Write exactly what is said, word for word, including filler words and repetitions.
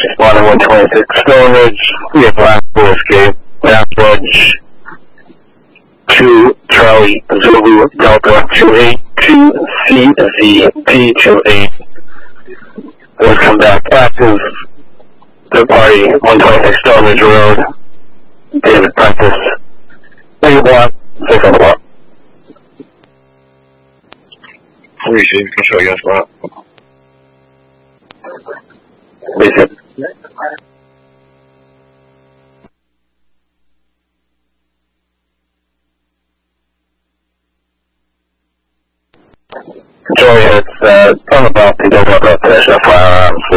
responding one twenty-six Stonebridge. We have last full escape. Last edge. two Charlie Zulu Delta two eight two C Z P two eight. Let's come back active. The party one twenty-six Stonebridge Road. David Prentice. eight one six on the block. Receive, control your spot. Receive. Control units, uh, on the block, they don't work out finish that firearms.